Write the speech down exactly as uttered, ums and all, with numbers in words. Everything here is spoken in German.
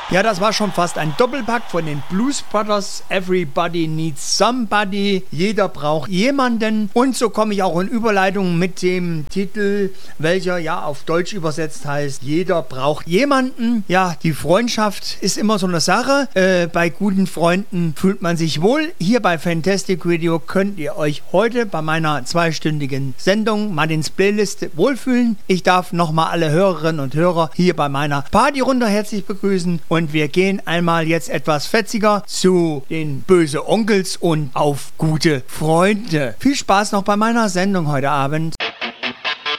Ja, das war schon fast ein Doppelpack von den Blues Brothers. Everybody needs somebody. Jeder braucht jemanden. Und so komme ich auch in Überleitung mit dem Titel, welcher ja auf Deutsch übersetzt heißt, jeder braucht jemanden. Ja, die Freundschaft ist immer so eine Sache. Äh, bei guten Freunden fühlt man sich wohl. Hier bei Fantastic Radio könnt ihr euch heute bei meiner zweistündigen Sendung Martins Playlist wohlfühlen. Ich darf nochmal alle Hörerinnen und Hörer hier bei meiner Partyrunde herzlich begrüßen. Und Und wir gehen einmal jetzt etwas fetziger zu den böse Onkels und auf gute Freunde. Viel Spaß noch bei meiner Sendung heute Abend.